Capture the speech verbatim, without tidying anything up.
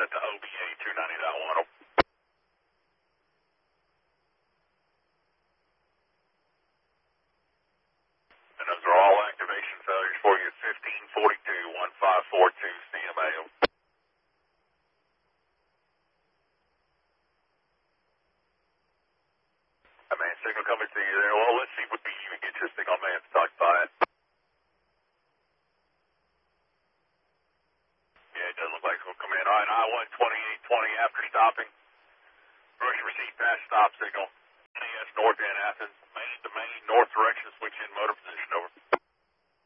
set to O B A two ninety point one. And those are all activation failures for you. fifteen forty-two, fifteen forty-two C M A. Hey, man, signal coming to you there. Well, let's see if we can even get your signal, man, to talk by it. Yeah, it doesn't look like we'll come in. All right, I one twenty-eight twenty after stopping. Rush receipt pass stop signal. N A S north end Athens. Main to main north direction, switch in motor position over.